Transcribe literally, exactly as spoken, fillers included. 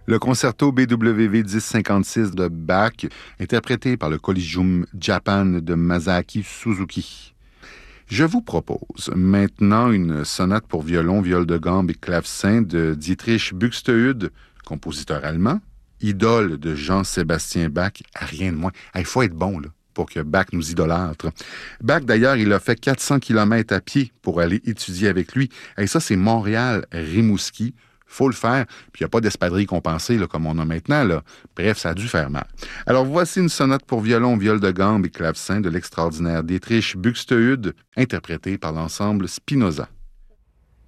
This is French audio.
Le concerto B W V dix cinquante-six de Bach, interprété par le Collegium Japan de Masaaki Suzuki. Je vous propose maintenant une sonate pour violon, viol de gambe et clavecin de Dietrich Buxtehude, compositeur allemand, idole de Jean-Sébastien Bach, à rien de moins. Il faut être bon, là, pour que Bach nous idolâtre. Bach, d'ailleurs, il a fait quatre cents kilomètres à pied pour aller étudier avec lui. Et ça, c'est Montréal-Rimouski. Faut le faire. Puis il n'y a pas d'espadrille compensée là, comme on a maintenant. Là. Bref, ça a dû faire mal. Alors voici une sonate pour violon, viol de gambe et clavecin de l'extraordinaire Dietrich Buxtehude, interprétée par l'ensemble Spinoza.